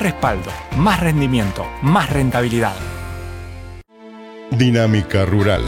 respaldo, más rendimiento, más rentabilidad. Dinámica Rural.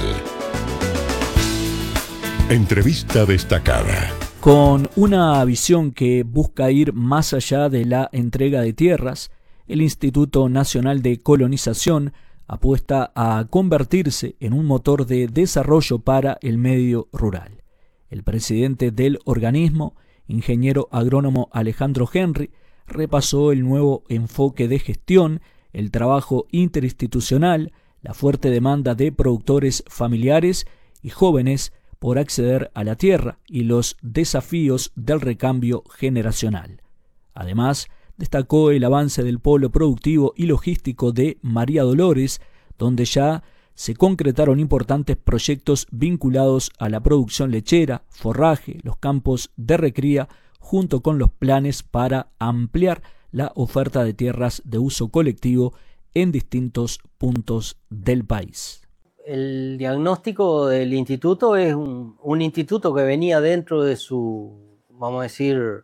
Entrevista destacada. Con una visión que busca ir más allá de la entrega de tierras, el Instituto Nacional de Colonización apuesta a convertirse en un motor de desarrollo para el medio rural. El presidente del organismo, ingeniero agrónomo Alejandro Henry, repasó el nuevo enfoque de gestión, el trabajo interinstitucional, la fuerte demanda de productores familiares y jóvenes por acceder a la tierra y los desafíos del recambio generacional. Además, destacó el avance del polo productivo y logístico de María Dolores, donde ya se concretaron importantes proyectos vinculados a la producción lechera, forraje, los campos de recría, junto con los planes para ampliar la oferta de tierras de uso colectivo en distintos puntos del país. El diagnóstico del instituto es un instituto que venía dentro de su, vamos a decir,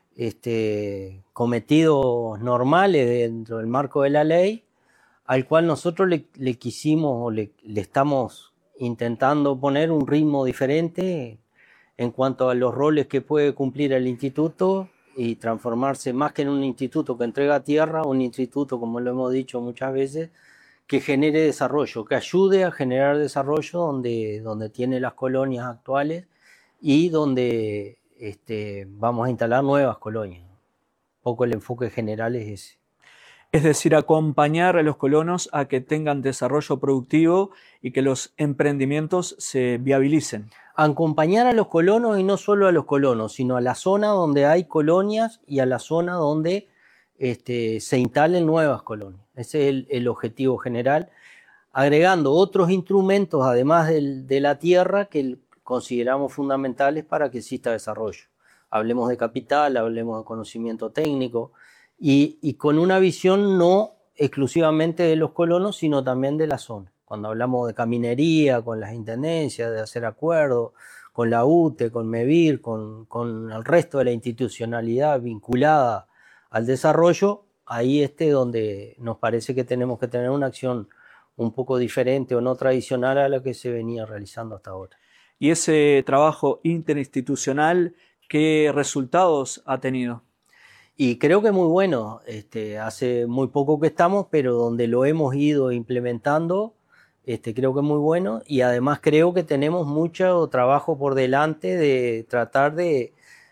cometidos normales dentro del marco de la ley, al cual nosotros le quisimos o le estamos intentando poner un ritmo diferente en cuanto a los roles que puede cumplir el instituto y transformarse más que en un instituto que entrega tierra, un instituto, como lo hemos dicho muchas veces, que genere desarrollo, que ayude a generar desarrollo donde tiene las colonias actuales y donde vamos a instalar nuevas colonias. Un poco el enfoque general es ese. Es decir, acompañar a los colonos a que tengan desarrollo productivo y que los emprendimientos se viabilicen. Acompañar a los colonos y no solo a los colonos, sino a la zona donde hay colonias y a la zona donde se instalen nuevas colonias. Ese es el objetivo general, agregando otros instrumentos además de la tierra que consideramos fundamentales para que exista desarrollo. Hablemos de capital, hablemos de conocimiento técnico y con una visión no exclusivamente de los colonos, sino también de la zona. Cuando hablamos de caminería, con las intendencias, de hacer acuerdos, con la UTE, con MEVIR, con el resto de la institucionalidad vinculada al desarrollo, ahí donde nos parece que tenemos que tener una acción un poco diferente o no tradicional a la que se venía realizando hasta ahora. ¿Y ese trabajo interinstitucional qué resultados ha tenido? Y creo que muy bueno. Hace muy poco que estamos, pero donde lo hemos ido implementando, creo que es muy bueno. Y además creo que tenemos mucho trabajo por delante de tratar de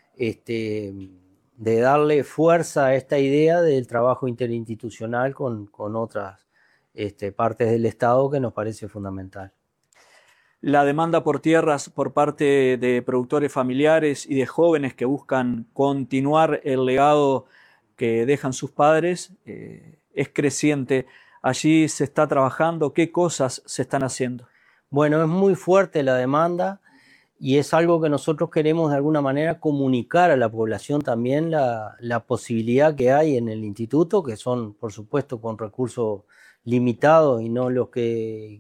darle fuerza a esta idea del trabajo interinstitucional con otras partes del Estado que nos parece fundamental. La demanda por tierras por parte de productores familiares y de jóvenes que buscan continuar el legado que dejan sus padres es creciente. Allí se está trabajando. ¿Qué cosas se están haciendo? Bueno, es muy fuerte la demanda y es algo que nosotros queremos de alguna manera comunicar a la población también la posibilidad que hay en el instituto, que son por supuesto con recursos limitados y no los que